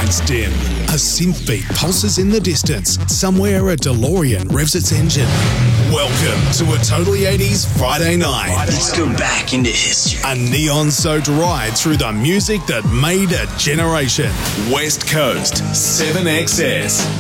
lights dim. A synth beat pulses in the distance. Somewhere a DeLorean revs its engine. Welcome to a Totally 80s Friday night. Let's go back into history. A neon-soaked ride through the music that made a generation. West Coast 7XS.